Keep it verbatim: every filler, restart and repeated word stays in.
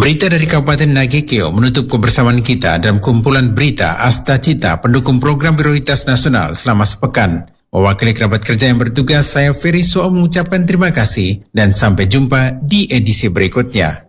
Berita dari Kabupaten Nagekeo menutup kebersamaan kita dalam kumpulan berita Asta Cita pendukung program prioritas nasional selama sepekan. Mewakili kerabat kerja yang bertugas, saya Ferry Soa mengucapkan terima kasih dan sampai jumpa di edisi berikutnya.